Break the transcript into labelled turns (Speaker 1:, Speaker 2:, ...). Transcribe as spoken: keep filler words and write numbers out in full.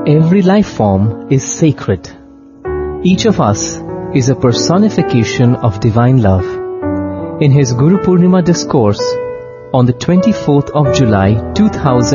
Speaker 1: Every life form is sacred. Each of us is a personification of divine love. In his Guru Purnima discourse on the twenty-fourth of July two thousand